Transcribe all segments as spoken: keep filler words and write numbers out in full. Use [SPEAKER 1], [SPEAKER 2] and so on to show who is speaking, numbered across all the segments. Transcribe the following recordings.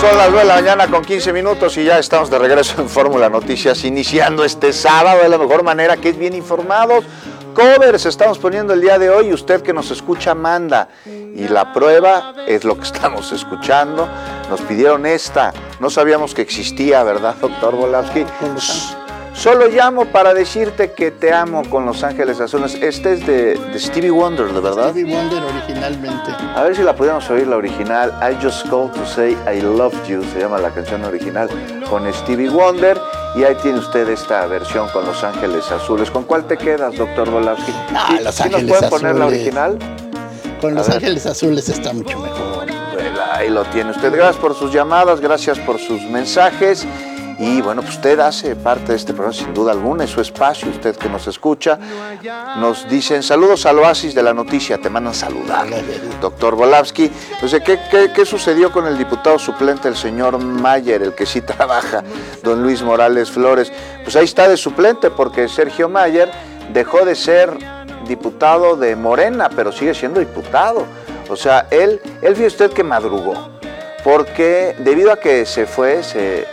[SPEAKER 1] Son las nueve de la mañana con quince minutos y ya estamos de regreso en Fórmula Noticias, iniciando este sábado de la mejor manera, que es bien informados. Covers estamos poniendo el día de hoy, usted que nos escucha manda, y la prueba es lo que estamos escuchando. Nos pidieron esta, no sabíamos que existía, ¿verdad, doctor Volavsky? Solo llamo para decirte que te amo con Los Ángeles Azules. Este es de, de Stevie Wonder, ¿de verdad?
[SPEAKER 2] Stevie Wonder originalmente.
[SPEAKER 1] A ver si la pudiéramos oír, la original. I Just Called to Say I Love You, se llama la canción original, con Stevie Wonder. Y ahí tiene usted esta versión con Los Ángeles Azules. ¿Con cuál te quedas, doctor Volavsky?
[SPEAKER 2] No,
[SPEAKER 1] ¿Sí,
[SPEAKER 2] Los
[SPEAKER 1] ¿sí
[SPEAKER 2] Ángeles
[SPEAKER 1] nos pueden
[SPEAKER 2] Azules.
[SPEAKER 1] poner la original?
[SPEAKER 2] Con Los Ángeles Azules está mucho mejor.
[SPEAKER 1] Bueno, ahí lo tiene usted. Gracias por sus llamadas, gracias por sus mensajes. Y bueno, pues usted hace parte de este programa sin duda alguna, es su espacio, usted que nos escucha. Nos dicen saludos al oasis de la noticia, te mandan saludar, doctor Volavsky. Entonces, ¿qué, qué, ¿qué sucedió con el diputado suplente, el señor Mayer, el que sí trabaja, don Luis Morales Flores? Pues ahí está de suplente, porque Sergio Mayer dejó de ser diputado de Morena, pero sigue siendo diputado. O sea, él, él fíjese usted que madrugó, porque debido a que se fue, se...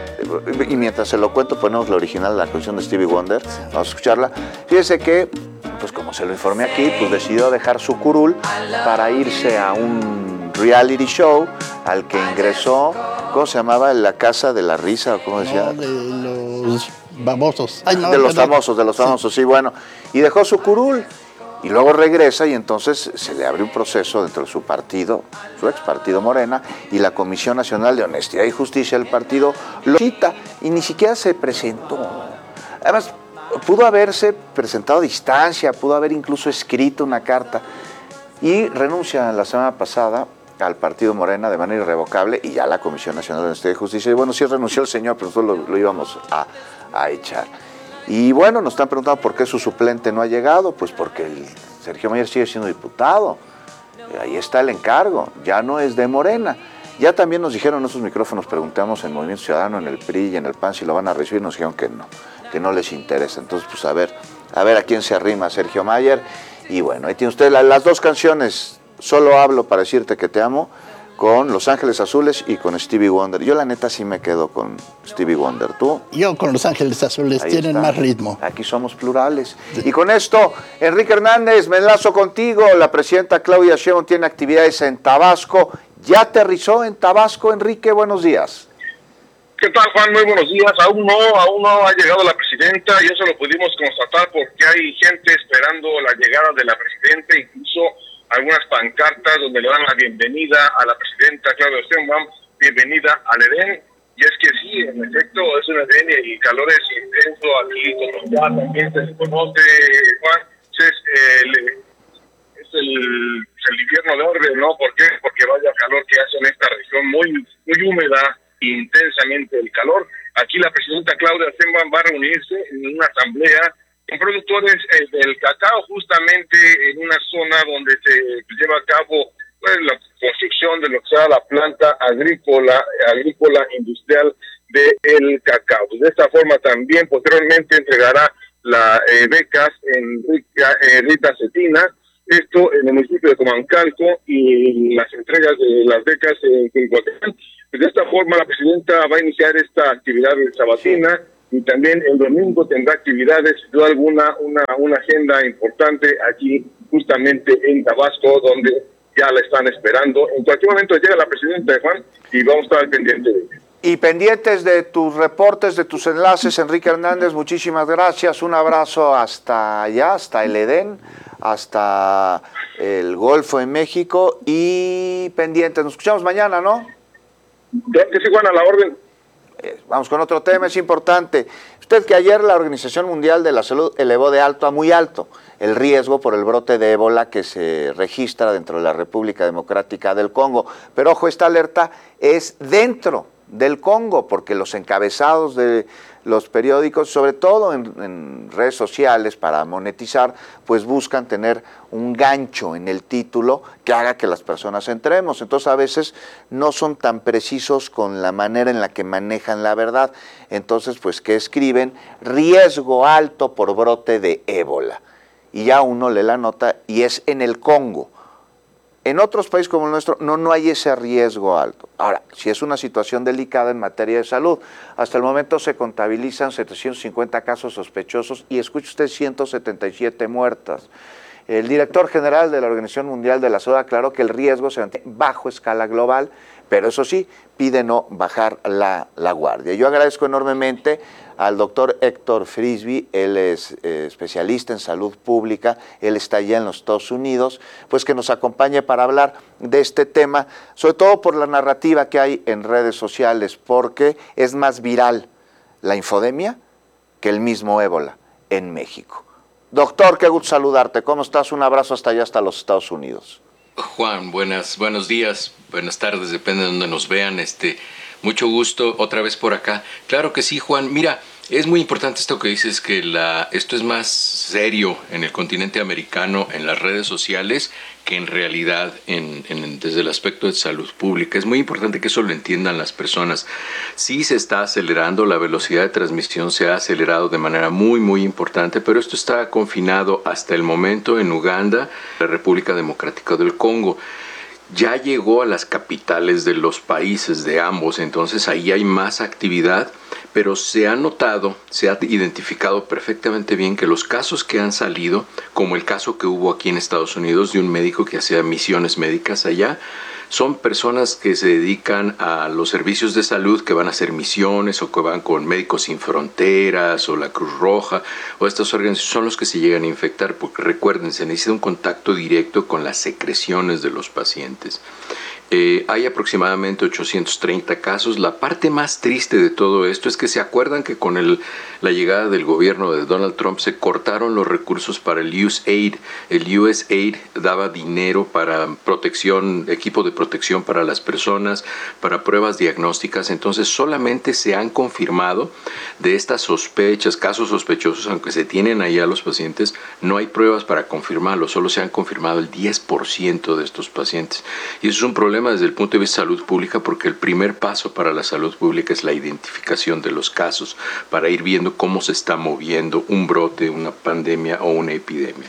[SPEAKER 1] y mientras se lo cuento ponemos la original de la canción de Stevie Wonder, vamos a escucharla. Fíjese que, pues como se lo informé aquí, pues decidió dejar su curul para irse a un reality show al que ingresó, ¿cómo se llamaba? La Casa de la Risa, o cómo decía.
[SPEAKER 2] No, de los famosos. Ay, no,
[SPEAKER 1] de los
[SPEAKER 2] perdón.
[SPEAKER 1] famosos, de los famosos, sí. sí, bueno. Y dejó su curul. Y luego regresa y entonces se le abre un proceso dentro de su partido, su ex partido Morena, y la Comisión Nacional de Honestidad y Justicia del partido lo cita y ni siquiera se presentó. Además, pudo haberse presentado a distancia, pudo haber incluso escrito una carta y renuncia la semana pasada al partido Morena de manera irrevocable y ya la Comisión Nacional de Honestidad y Justicia. Y bueno, sí renunció el señor, pero nosotros lo, lo íbamos a, a echar. Y bueno, nos están preguntando por qué su suplente no ha llegado, pues porque el Sergio Mayer sigue siendo diputado, ahí está el encargo, ya no es de Morena. Ya también nos dijeron en esos micrófonos, preguntamos en Movimiento Ciudadano, en el P R I y en el P A N si lo van a recibir, nos dijeron que no, que no les interesa. Entonces, pues a ver, a ver a quién se arrima Sergio Mayer. Y bueno, ahí tiene usted la, las dos canciones, Solo hablo para decirte que te amo, con Los Ángeles Azules y con Stevie Wonder. Yo la neta sí me quedo con Stevie Wonder. ¿Tú?
[SPEAKER 2] Yo con Los Ángeles Azules,
[SPEAKER 1] Ahí
[SPEAKER 2] tienen
[SPEAKER 1] está.
[SPEAKER 2] más ritmo.
[SPEAKER 1] Aquí somos plurales. Y con esto, Enrique Hernández, me enlazo contigo. La presidenta Claudia Sheinbaum tiene actividades en Tabasco. ¿Ya aterrizó en Tabasco, Enrique? Buenos días.
[SPEAKER 3] ¿Qué tal, Juan? Muy buenos días. Aún no, aún no ha llegado la presidenta y eso lo pudimos constatar porque hay gente esperando la llegada de la presidenta, incluso algunas pancartas donde le dan la bienvenida a la presidenta Claudia Sheinbaum, bienvenida al Edén. Y es que sí, en efecto, es un Edén y el calor es intenso aquí, como ya también se conoce, Juan, es el, es el, el invierno de orden, ¿no? ¿Por qué? Porque vaya calor que hace en esta región, muy, muy húmeda, intensamente el calor. Aquí la presidenta Claudia Sheinbaum va a reunirse en una asamblea con productores eh, del cacao, justamente en una zona donde se lleva a cabo pues, la construcción de lo que será la planta agrícola, agrícola industrial del cacao. De esta forma también posteriormente entregará las eh, becas en Rica, eh, Rita Cetina, esto en el municipio de Comancalco, y las entregas de las becas en Quincoatán. De esta forma la presidenta va a iniciar esta actividad sabatina. Y también el domingo tendrá actividades, sin duda alguna, una, una agenda importante aquí justamente en Tabasco, donde ya la están esperando. En cualquier momento llega la presidenta, Juan, y vamos a estar al pendiente de ella.
[SPEAKER 1] Y pendientes de tus reportes, de tus enlaces, Enrique Hernández, muchísimas gracias. Un abrazo hasta allá, hasta el Edén, hasta el Golfo en México. Y pendientes, nos escuchamos mañana, ¿no?
[SPEAKER 3] Claro que sí, Juan, a la orden.
[SPEAKER 1] Vamos con otro tema, es importante. Usted que ayer la Organización Mundial de la Salud elevó de alto a muy alto el riesgo por el brote de ébola que se registra dentro de la República Democrática del Congo. Pero ojo, esta alerta es dentro del Congo, porque los encabezados de los periódicos, sobre todo en, en redes sociales para monetizar, pues buscan tener un gancho en el título que haga que las personas entremos. Entonces a veces no son tan precisos con la manera en la que manejan la verdad. Entonces, pues, ¿qué escriben? Riesgo alto por brote de ébola. Y ya uno lee la nota y es en el Congo. En otros países como el nuestro no, no hay ese riesgo alto. Ahora, si es una situación delicada en materia de salud, hasta el momento se contabilizan setecientos cincuenta casos sospechosos y escuche usted ciento setenta y siete muertas. El director general de la Organización Mundial de la Salud aclaró que el riesgo se mantiene bajo escala global, pero eso sí, pide no bajar la, la guardia. Yo agradezco enormemente al doctor Héctor Frisby, él es eh, especialista en salud pública, él está allá en los Estados Unidos, pues que nos acompañe para hablar de este tema, sobre todo por la narrativa que hay en redes sociales, porque es más viral la infodemia que el mismo ébola en México. Doctor, qué gusto saludarte, ¿cómo estás? Un abrazo hasta allá, hasta los Estados Unidos.
[SPEAKER 4] Juan, buenas, buenos días, buenas tardes, depende de donde nos vean, este, mucho gusto otra vez por acá. Claro que sí, Juan, mira, es muy importante esto que dices, que la, esto es más serio en el continente americano, en las redes sociales, que en realidad en, en, desde el aspecto de salud pública. Es muy importante que eso lo entiendan las personas. Sí se está acelerando, la velocidad de transmisión se ha acelerado de manera muy, muy importante, pero esto está confinado hasta el momento en Uganda, la República Democrática del Congo. Ya llegó a las capitales de los países de ambos, entonces ahí hay más actividad, pero se ha notado, se ha identificado perfectamente bien que los casos que han salido, como el caso que hubo aquí en Estados Unidos de un médico que hacía misiones médicas allá, son personas que se dedican a los servicios de salud, que van a hacer misiones o que van con Médicos Sin Fronteras o la Cruz Roja o estas organizaciones, son los que se llegan a infectar, porque recuerden, se necesita un contacto directo con las secreciones de los pacientes. Eh, hay aproximadamente ochocientos treinta casos. La parte más triste de todo esto es que se acuerdan que con el, la llegada del gobierno de Donald Trump se cortaron los recursos para el U S A I D. El U S A I D daba dinero para protección, equipo de protección para las personas, para pruebas diagnósticas. Entonces solamente se han confirmado de estas sospechas, casos sospechosos, aunque se tienen ahí a los pacientes, no hay pruebas para confirmarlo, solo se han confirmado el diez por ciento de estos pacientes. Y eso es un problema desde el punto de vista de salud pública, porque el primer paso para la salud pública es la identificación de los casos, para ir viendo cómo se está moviendo un brote, una pandemia o una epidemia.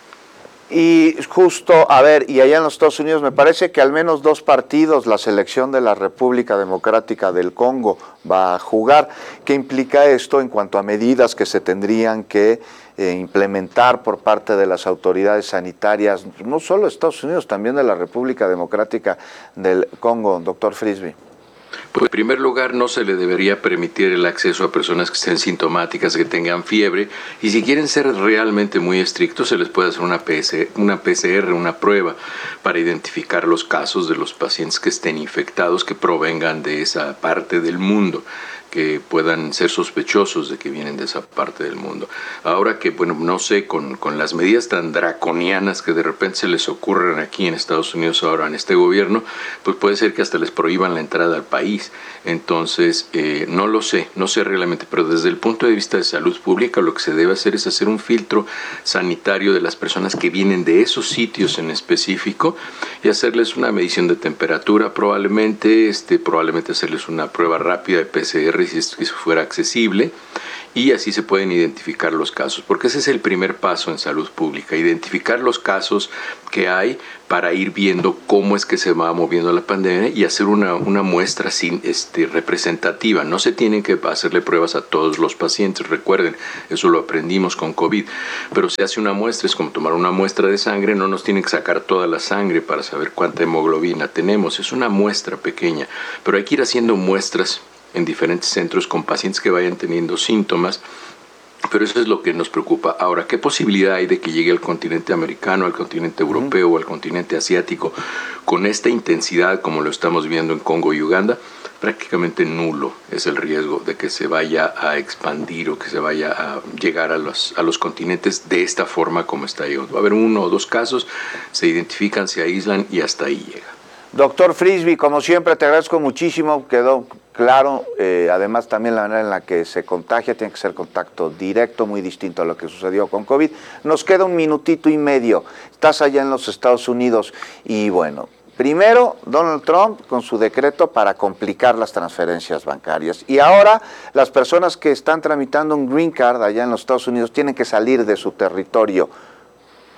[SPEAKER 1] Y justo, a ver, y allá en los Estados Unidos me parece que al menos dos partidos la selección de la República Democrática del Congo va a jugar. ¿Qué implica esto en cuanto a medidas que se tendrían que eh, implementar por parte de las autoridades sanitarias, no solo de Estados Unidos, también de la República Democrática del Congo, doctor Frisby?
[SPEAKER 4] Pues en primer lugar, no se le debería permitir el acceso a personas que estén sintomáticas, que tengan fiebre, y si quieren ser realmente muy estrictos, se les puede hacer una P C R, una P C R, una prueba para identificar los casos de los pacientes que estén infectados, que provengan de esa parte del mundo, que puedan ser sospechosos de que vienen de esa parte del mundo. Ahora que, bueno, no sé, con, con las medidas tan draconianas que de repente se les ocurren aquí en Estados Unidos ahora en este gobierno, pues puede ser que hasta les prohíban la entrada al país. Entonces, eh, no lo sé, no sé realmente, pero desde el punto de vista de salud pública lo que se debe hacer es hacer un filtro sanitario de las personas que vienen de esos sitios en específico y hacerles una medición de temperatura, probablemente, este, probablemente hacerles una prueba rápida de P C R si eso fuera accesible, y así se pueden identificar los casos, porque ese es el primer paso en salud pública, identificar los casos que hay para ir viendo cómo es que se va moviendo la pandemia y hacer una, una muestra sin, este, representativa. No se tienen que hacerle pruebas a todos los pacientes, recuerden, eso lo aprendimos con COVID, pero se hace una muestra, es como tomar una muestra de sangre, no nos tienen que sacar toda la sangre para saber cuánta hemoglobina tenemos, es una muestra pequeña, pero hay que ir haciendo muestras en diferentes centros con pacientes que vayan teniendo síntomas, pero eso es lo que nos preocupa. Ahora, ¿qué posibilidad hay de que llegue al continente americano, al continente europeo o al continente asiático con esta intensidad como lo estamos viendo en Congo y Uganda? Prácticamente nulo es el riesgo de que se vaya a expandir o que se vaya a llegar a los, a los continentes de esta forma como está llegando. Va a haber uno o dos casos, se identifican, se aíslan y hasta ahí llega.
[SPEAKER 1] Doctor Frisby, como siempre te agradezco muchísimo, quedó claro, eh, además también la manera en la que se contagia tiene que ser contacto directo, muy distinto a lo que sucedió con COVID. Nos queda un minutito y medio, estás allá en los Estados Unidos y bueno, primero Donald Trump con su decreto para complicar las transferencias bancarias y ahora las personas que están tramitando un green card allá en los Estados Unidos tienen que salir de su territorio.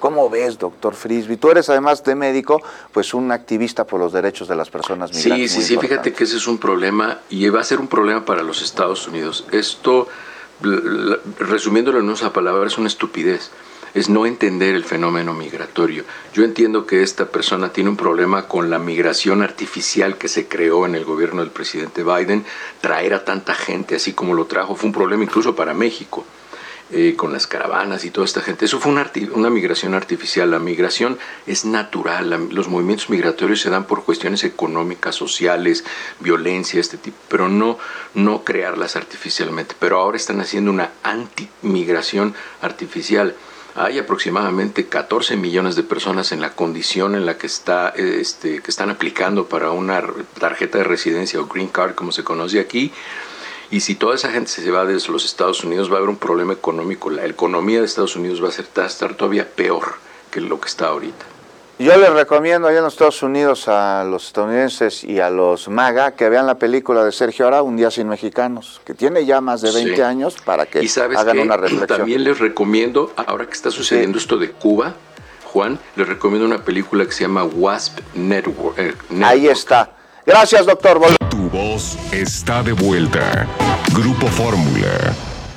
[SPEAKER 1] ¿Cómo ves, doctor Frisby? Tú eres, además de médico, pues un activista por los derechos de las personas migrantes.
[SPEAKER 4] Sí, sí, sí, importante. Fíjate que ese es un problema y va a ser un problema para los Estados Unidos. Esto, resumiéndolo en una palabra, es una estupidez. Es no entender el fenómeno migratorio. Yo entiendo que esta persona tiene un problema con la migración artificial que se creó en el gobierno del presidente Biden. Traer a tanta gente así como lo trajo fue un problema incluso para México. Eh, con las caravanas y toda esta gente. Eso fue una, una migración artificial. La migración es natural. La, los movimientos migratorios se dan por cuestiones económicas, sociales, violencia, este tipo, pero no, no crearlas artificialmente. Pero ahora están haciendo una anti-migración artificial. Hay aproximadamente catorce millones de personas en la condición en la que, está, este, que están aplicando para una tarjeta de residencia o green card, como se conoce aquí. Y si toda esa gente se va desde los Estados Unidos, va a haber un problema económico. La economía de Estados Unidos va a, ser, va a estar todavía peor que lo que está ahorita.
[SPEAKER 1] Yo les recomiendo allá en los Estados Unidos a los estadounidenses y a los MAGA que vean la película de Sergio Ara, Un día sin mexicanos, que tiene ya más de veinte sí. años, para que hagan qué? una reflexión.
[SPEAKER 4] También les recomiendo, ahora que está sucediendo sí. esto de Cuba, Juan, les recomiendo una película que se llama Wasp Network. Eh, Network.
[SPEAKER 1] Ahí está. Gracias, doctor. Vol-
[SPEAKER 5] tu voz está de vuelta. Grupo Fórmula.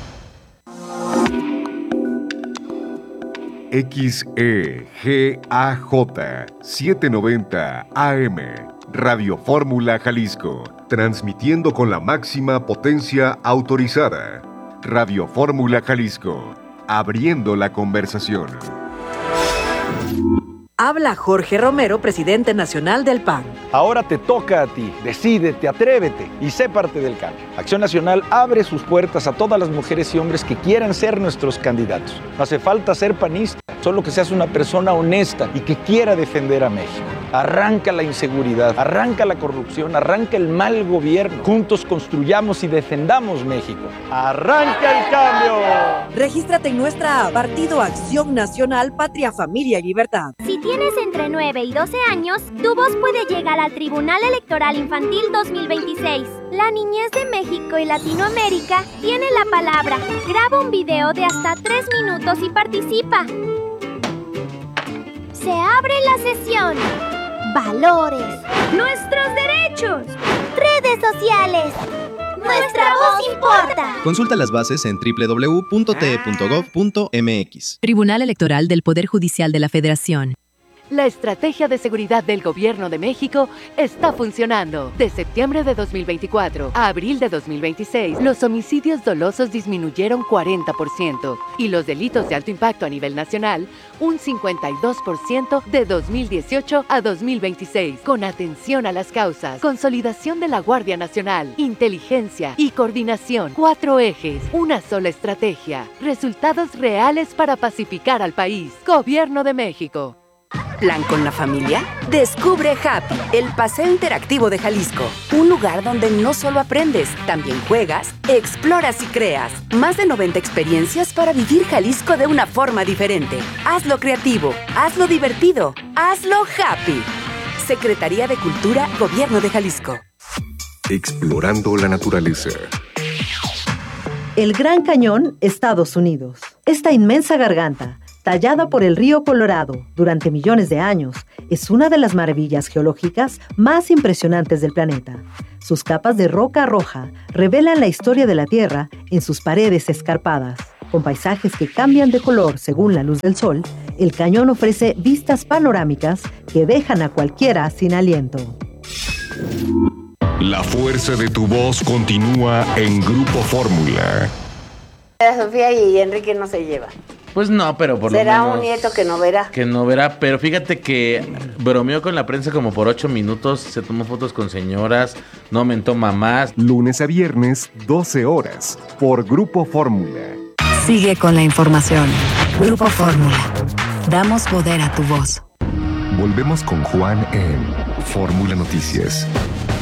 [SPEAKER 5] X E G A J setecientos noventa A M, Radio Fórmula Jalisco, transmitiendo con la máxima potencia autorizada. Radio Fórmula Jalisco, abriendo la conversación.
[SPEAKER 6] Habla Jorge Romero, presidente nacional del P A N.
[SPEAKER 7] Ahora te toca a ti. Decídete, atrévete y sé parte del cambio. Acción Nacional abre sus puertas a todas las mujeres y hombres que quieran ser nuestros candidatos. No hace falta ser panista, solo que seas una persona honesta y que quiera defender a México. Arranca la inseguridad, arranca la corrupción, arranca el mal gobierno. Juntos construyamos y defendamos México. ¡Arranca el cambio!
[SPEAKER 6] Regístrate en nuestra app Partido Acción Nacional, Patria, Familia y Libertad.
[SPEAKER 8] Si tienes entre nueve y doce años, tu voz puede llegar al Tribunal Electoral Infantil dos mil veintiséis. La niñez de México y Latinoamérica tiene la palabra. Graba un video de hasta tres minutos y participa. Se abre la sesión. Valores. Nuestros derechos. Redes sociales. Nuestra voz importa.
[SPEAKER 9] Consulta las bases en doble u doble u doble u punto t e punto gov punto m x.
[SPEAKER 10] Tribunal Electoral del Poder Judicial de la Federación.
[SPEAKER 11] La estrategia de seguridad del Gobierno de México está funcionando. De septiembre de dos mil veinticuatro a abril de dos mil veintiséis, los homicidios dolosos disminuyeron cuarenta por ciento y los delitos de alto impacto a nivel nacional un cincuenta y dos por ciento de dos mil dieciocho a dos mil veintiséis. Con atención a las causas, consolidación de la Guardia Nacional, inteligencia y coordinación. Cuatro ejes, una sola estrategia. Resultados reales para pacificar al país. Gobierno de México.
[SPEAKER 12] ¿Plan con la familia? Descubre Happy, el paseo interactivo de Jalisco. Un lugar donde no solo aprendes, también juegas, exploras y creas. Más de noventa experiencias para vivir Jalisco de una forma diferente. Hazlo creativo, hazlo divertido, hazlo happy. Secretaría de Cultura, Gobierno de Jalisco.
[SPEAKER 5] Explorando la naturaleza.
[SPEAKER 13] El Gran Cañón, Estados Unidos. Esta inmensa garganta, tallada por el río Colorado durante millones de años, es una de las maravillas geológicas más impresionantes del planeta. Sus capas de roca roja revelan la historia de la Tierra en sus paredes escarpadas. Con paisajes que cambian de color según la luz del sol, el cañón ofrece vistas panorámicas que dejan a cualquiera sin aliento.
[SPEAKER 5] La fuerza de tu voz continúa en Grupo Fórmula.
[SPEAKER 14] Sofía y Enrique no se llevan.
[SPEAKER 15] Pues no, pero por lo menos...
[SPEAKER 14] Será un nieto que no verá.
[SPEAKER 15] Que no verá, pero fíjate que bromeó con la prensa como por ocho minutos, se tomó fotos con señoras, no mentó mamás.
[SPEAKER 5] Lunes a viernes, doce horas, por Grupo Fórmula.
[SPEAKER 10] Sigue con la información. Grupo Fórmula. Damos poder a tu voz.
[SPEAKER 5] Volvemos con Juan en Fórmula Noticias.